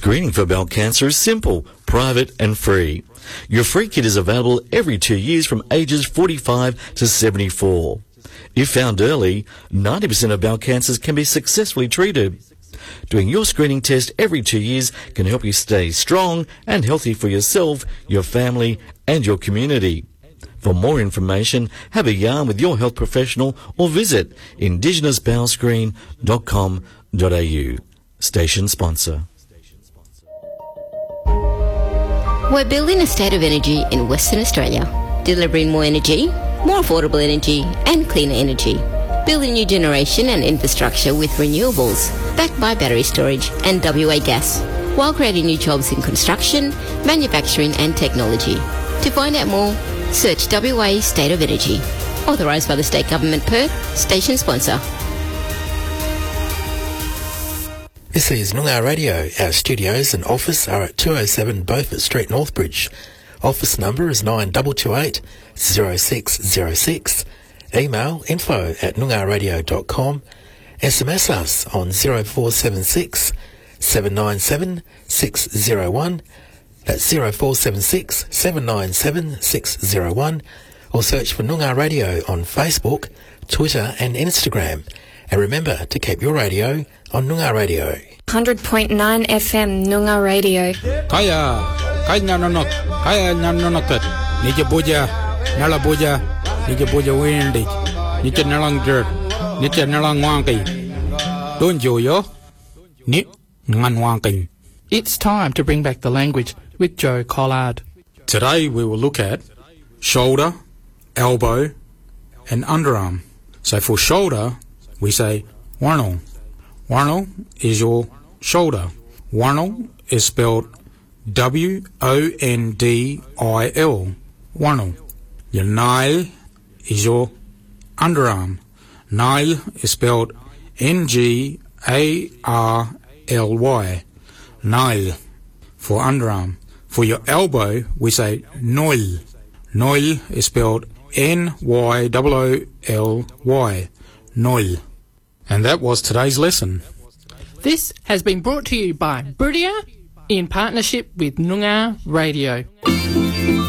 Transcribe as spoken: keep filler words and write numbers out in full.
Screening for bowel cancer is simple, private and free. Your free kit is available every two years from ages forty-five to seventy-four. If found early, ninety percent of bowel cancers can be successfully treated. Doing your screening test every two years can help you stay strong and healthy for yourself, your family and your community. For more information, have a yarn with your health professional or visit indigenous bowel screen dot com dot a u. Station sponsor. We're building a state of energy in Western Australia, delivering more energy, more affordable energy and cleaner energy. Building new generation and infrastructure with renewables, backed by battery storage and W A gas, while creating new jobs in construction, manufacturing and technology. To find out more, search W A State of Energy. Authorised by the State Government Perth, station sponsor. This is Noongar Radio. Our studios and office are at two oh seven Beaufort Street, Northbridge. Office number is nine two two eight, zero six zero six. Email info at noongar radio dot com. S M S us on zero four seven six, seven nine seven, six zero one. That's zero four seven six, seven nine seven, six zero one. Or search for Noongar Radio on Facebook, Twitter and Instagram. And remember to keep your radio on Noongar Radio. one hundred point nine F M Noongar Radio. Kaya, kaya nanonot, kaya nanonotet. Nije boja, nala boja, nije boja windig. Nije nalang dirt, nije nalang wangi. Don't you yo? Ni ngan wangi. It's time to bring back the language with Joe Collard. Today we will look at shoulder, elbow and underarm. So for shoulder, we say warnal. Warnal is your shoulder. Warnal is spelled W O N D I L. Warnal. Your nail is your underarm. Nail is spelled N G A R L Y. Nail for underarm. For your elbow, we say noil. Noil is spelled N Y O O L Y. Noil. And that was today's lesson. This has been brought to you by Buridia in partnership with Noongar Radio.